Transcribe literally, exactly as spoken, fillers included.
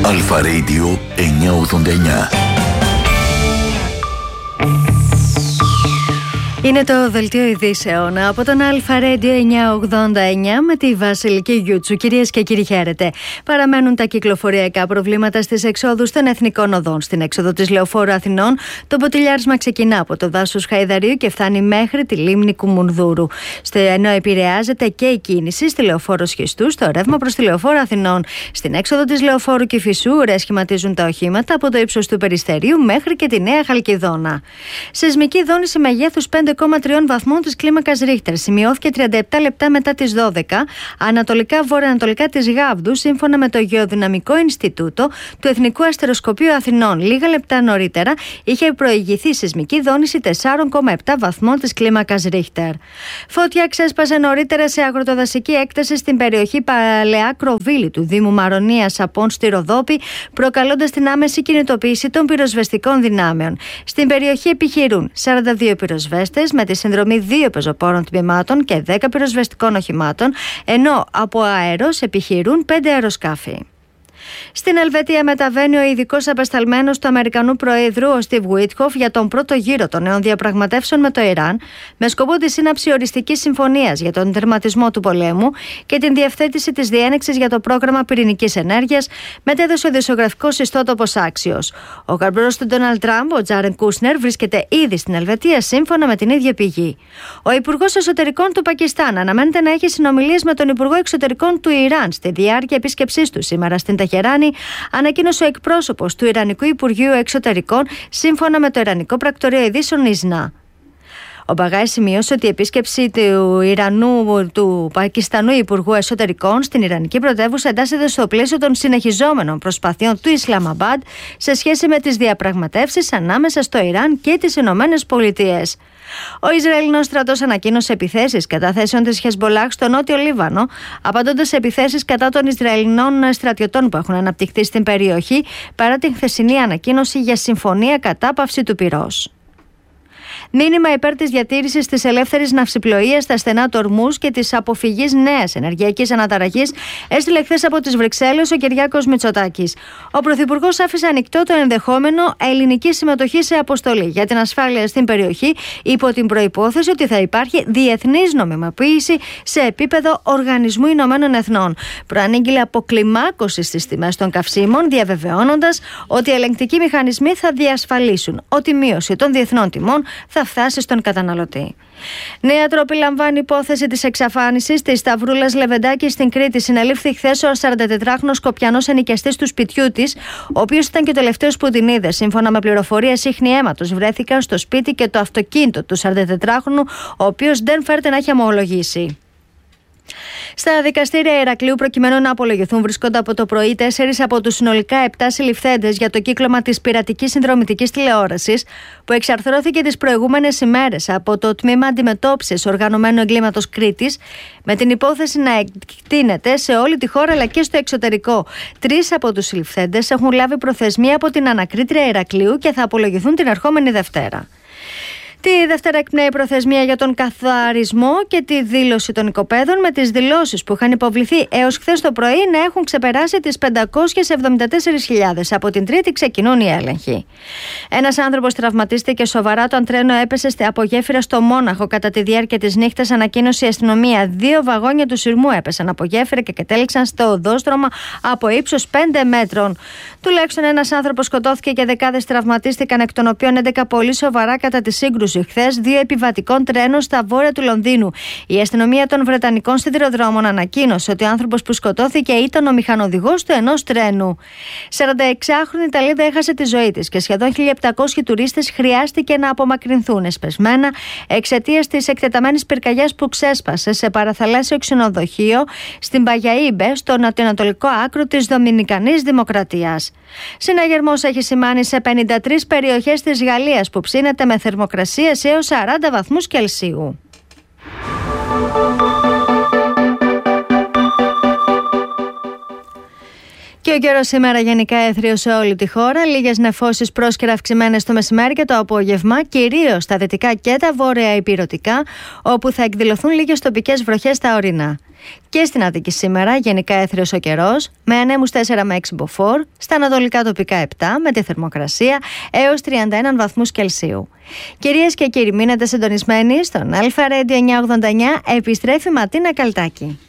Αλφα Radio εννιακόσια ογδόντα εννιά. Είναι το δελτίο ειδήσεων από τον Αλφα Radio εννιακόσια ογδόντα εννιά με τη Βασιλική Γιούτσου. Κυρίες και κύριοι, χαίρετε. Παραμένουν τα κυκλοφοριακά προβλήματα στις εξόδους των εθνικών οδών. Στην έξοδο της Λεωφόρου Αθηνών, το ποτηλιάρισμα ξεκινά από το δάσος Χαϊδαρίου και φτάνει μέχρι τη λίμνη Κουμουνδούρου. Στο ενώ επηρεάζεται και η κίνηση στη Λεωφόρο Σχιστού, στο ρεύμα προς τη Λεωφόρο Αθηνών. Στην έξοδο της Λεωφόρου Κηφισού, ουρές σχηματίζουν τα οχήματα από το ύψος του Περιστερίου μέχρι και τη Νέα Χαλκιδόνα. Σεισμική δόνηση μεγέθους πέντε κόμμα τρία βαθμών της κλίμακας Ρίχτερ σημειώθηκε τριάντα επτά λεπτά μετά τις δώδεκα, ανατολικά-βορειοανατολικά της Γάβδου, σύμφωνα με το Γεωδυναμικό Ινστιτούτο του Εθνικού Αστεροσκοπείου Αθηνών. Λίγα λεπτά νωρίτερα είχε προηγηθεί σεισμική δόνηση τέσσερα κόμμα επτά βαθμών της κλίμακας Ρίχτερ. Φωτιά ξέσπασε νωρίτερα σε αγροτοδασική έκταση στην περιοχή Παλαιά Κροβίλη του Δήμου Μαρονίας Απών στη Ροδόπη, προκαλώντας την άμεση κινητοποίηση των πυροσβεστικών δυνάμεων. Στην περιοχή επιχειρούν σαράντα δύο πυροσβέστες με τη συνδρομή δύο πεζοπόρων τμήματων και δέκα πυροσβεστικών οχημάτων, ενώ από αέρος επιχειρούν πέντε αεροσκάφη. Στην Ελβετία μεταβαίνει ο ειδικός απεσταλμένος του Αμερικανού Προέδρου, ο Στιβ Γουίτκοφ, για τον πρώτο γύρο των νέων διαπραγματεύσεων με το Ιράν, με σκοπό τη σύναψη οριστικής συμφωνίας για τον τερματισμό του πολέμου και την διευθέτηση της διένεξης για το πρόγραμμα πυρηνικής ενέργειας, μετέδωσε ο δημοσιογραφικός ιστότοπος Άξιος. Ο καρμπρός του Ντόναλντ Τραμπ, ο Τζάρεν Κούσνερ, βρίσκεται ήδη στην Ελβετία, σύμφωνα με την ίδια πηγή. Ο Υπουργός Εσωτερικών του Πακιστάν αναμένεται να έχει συνομιλίες με τον Υπουργό Εξωτερικών του Ιράν στη διάρκεια επίσκεψής του σήμερα στην Τεχεράνη, ανακοίνωσε ο εκπρόσωπος του Ιρανικού Υπουργείου Εξωτερικών, σύμφωνα με το Ιρανικό Πρακτορείο Ειδήσεων Ισνά. Ο Μπαγάη σημείωσε ότι η επίσκεψη του, Ιρανού, του Πακιστανού Υπουργού Εσωτερικών στην Ιρανική πρωτεύουσα εντάσσεται στο πλαίσιο των συνεχιζόμενων προσπαθειών του Ισλαμαμπάντ σε σχέση με τις διαπραγματεύσεις ανάμεσα στο Ιράν και τις Ηνωμένες Πολιτείες. Ο Ισραηλινός στρατός ανακοίνωσε επιθέσεις κατά θέσεων της Χεσμπολάχ στο νότιο Λίβανο, απαντώντας σε επιθέσεις κατά των Ισραηλινών στρατιωτών που έχουν αναπτυχθεί στην περιοχή, παρά την χθεσινή ανακοίνωση για συμφωνία κατάπαυση του πυρός. Μήνυμα υπέρ της διατήρησης της ελεύθερης ναυσιπλοείας στα στενά του Ορμούζ και της αποφυγής νέας ενεργειακής αναταραχής έστειλε χθες από τις Βρυξέλλες ο Κυριάκος Μητσοτάκης. Ο Πρωθυπουργός άφησε ανοιχτό το ενδεχόμενο ελληνική συμμετοχή σε αποστολή για την ασφάλεια στην περιοχή, υπό την προϋπόθεση ότι θα υπάρχει διεθνής νομιμοποίηση σε επίπεδο Οργανισμού Ηνωμένων Εθνών. Προανήγγειλε αποκλιμάκωση στις τιμές των καυσίμων, διαβεβαιώνοντας ότι οι ελεγκτικοί μηχανισμοί θα διασφαλίσουν ότι η μείωση των διεθνών τιμών θα φτάσει στον καταναλωτή. Νέα τρόπη λαμβάνει υπόθεση της εξαφάνισης της Σταυρούλας Λεβεντάκη στην Κρήτη. Συνελήφθη χθες ο σαραντατετράχρονος Σκοπιανός ενοικιαστής του σπιτιού της, ο οποίος ήταν και ο τελευταίος που την είδε. Σύμφωνα με πληροφορίες, ίχνη αίματος βρέθηκαν στο σπίτι και το αυτοκίνητο του σαραντατετράχρονου, ο οποίος δεν φέρεται να έχει ομολογήσει. Στα δικαστήρια Ηρακλείου, προκειμένου να απολογηθούν, βρισκόνται από το πρωί τέσσερις από τους συνολικά επτά συλληφθέντες για το κύκλωμα της πειρατικής συνδρομητικής τηλεόρασης, που εξαρθρώθηκε τις προηγούμενες ημέρες από το Τμήμα Αντιμετώπισης Οργανωμένου Εγκλήματος Κρήτης, με την υπόθεση να εκτείνεται σε όλη τη χώρα αλλά και στο εξωτερικό. Τρεις από τους συλληφθέντες έχουν λάβει προθεσμία από την ανακρίτρια Ηρακλείου και θα απολογηθούν την ερχόμενη Δευτέρα. Τη Δευτέρα εκπνέει η προθεσμία για τον καθαρισμό και τη δήλωση των οικοπαίδων, με τις δηλώσεις που είχαν υποβληθεί έως χθες το πρωί να έχουν ξεπεράσει τις πεντακόσιες εβδομήντα τέσσερις χιλιάδες. Από την Τρίτη ξεκινούν οι έλεγχοι. Ένας άνθρωπος τραυματίστηκε σοβαρά όταν τρένο έπεσε από γέφυρα στο Μόναχο κατά τη διάρκεια της νύχτας, ανακοίνωσε η αστυνομία. Δύο βαγόνια του σειρμού έπεσαν από γέφυρα και κατέληξαν στο οδόστρωμα από ύψος πέντε μέτρων. Τουλάχιστον ένας άνθρωπος σκοτώθηκε και δεκάδες τραυματίστηκαν, εκ των οποίων έντεκα πολύ σοβαρά κατά τη σύγκρουση χθες δύο επιβατικών τρένων στα βόρεια του Λονδίνου. Η αστυνομία των Βρετανικών Σιδηροδρόμων ανακοίνωσε ότι ο άνθρωπος που σκοτώθηκε ήταν ο μηχανοδηγός του ενός τρένου. σαρανταεξάχρονη Ιταλίδα έχασε τη ζωή της και σχεδόν χίλια επτακόσιοι τουρίστες χρειάστηκε να απομακρυνθούν εσπεσμένα εξαιτίας της εκτεταμένης πυρκαγιάς που ξέσπασε σε παραθαλάσσιο ξενοδοχείο στην Παγιαΐμπε, στο νοτιοανατολικό άκρο της Δομινικανής Δημοκρατίας. Συναγερμός έχει σημάνει σε πενήντα τρεις περιοχές της Γαλλίας, που ψήνεται με θερμοκρασία έως σαράντα βαθμούς Κελσίου. Και ο καιρός σήμερα γενικά έθριος σε όλη τη χώρα. Λίγες νεφώσεις πρόσκαιρα αυξημένες το μεσημέρι και το απόγευμα, κυρίως στα δυτικά και τα βόρεια ηπειρωτικά, όπου θα εκδηλωθούν λίγες τοπικές βροχές στα ορεινά. Και στην Αττική σήμερα γενικά έθριος ο καιρός, με ανέμους τέσσερα με έξι μποφόρ, στα ανατολικά τοπικά επτά, με τη θερμοκρασία έως τριάντα ένα βαθμούς Κελσίου. Κυρίες και κύριοι, μείνετε συντονισμένοι στον Αλφα Radio εννιακόσια ογδόντα εννιά, επιστρέφει Ματίνα Καλτάκη.